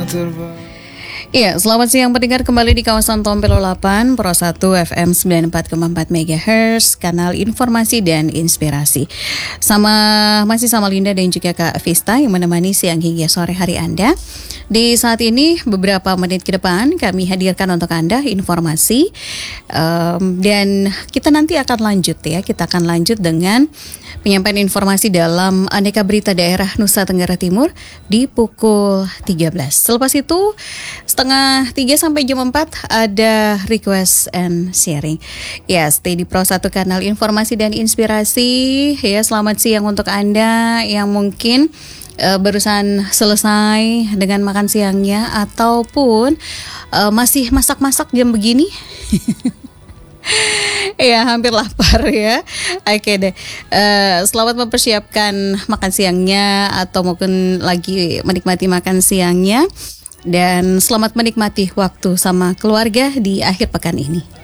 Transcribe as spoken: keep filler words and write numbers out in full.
Iya, selamat siang pendengar, kembali di kawasan Tompelo delapan, Pro satu F M sembilan puluh empat koma empat megahertz, kanal informasi dan inspirasi. Sama masih sama Linda dan juga Kak Vista yang menemani siang hingga sore hari Anda. Di saat ini beberapa menit ke depan kami hadirkan untuk Anda informasi um, dan kita nanti akan lanjut ya, kita akan lanjut dengan penyampaian informasi dalam Aneka Berita Daerah Nusa Tenggara Timur di pukul tiga belas. Selepas itu setengah tiga sampai jam empat ada request and sharing. Ya, stay di Pro satu kanal informasi dan inspirasi. Ya, selamat siang untuk Anda yang mungkin uh, barusan selesai dengan makan siangnya ataupun uh, masih masak-masak jam begini. Ya, hampir lapar ya. Oke deh, uh, selamat mempersiapkan makan siangnya atau mungkin lagi menikmati makan siangnya. Dan selamat menikmati waktu sama keluarga di akhir pekan ini.